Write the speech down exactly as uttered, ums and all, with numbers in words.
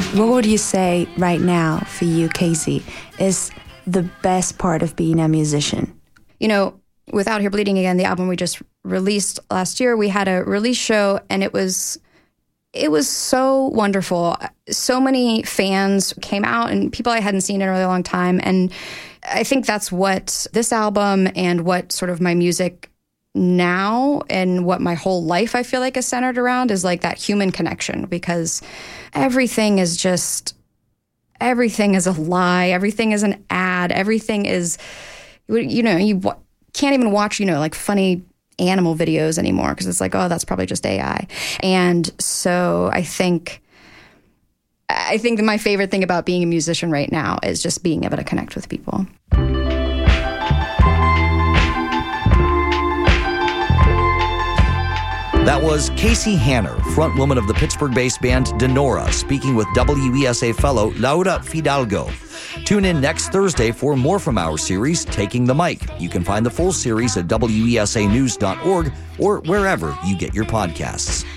What would you say right now for you, Casey, is the best part of being a musician? You know, with Out Here Bleeding Again, the album we just released last year, we had a release show, and it was it was so wonderful. So many fans came out, and people I hadn't seen in a really long time. And I think that's what this album and what sort of my music now and what my whole life I feel like is centered around is like that human connection, because everything is just, everything is a lie. Everything is an ad. Everything is, you know, you can't even watch, you know, like funny animal videos anymore because it's like, oh, that's probably just A I. And so I think, I think that my favorite thing about being a musician right now is just being able to connect with people. That was Casey Hanner, frontwoman of the Pittsburgh-based band Denora, speaking with W E S A fellow Laura Fidalgo. Tune in next Thursday for more from our series, Taking the Mic. You can find the full series at W E S A news dot org or wherever you get your podcasts.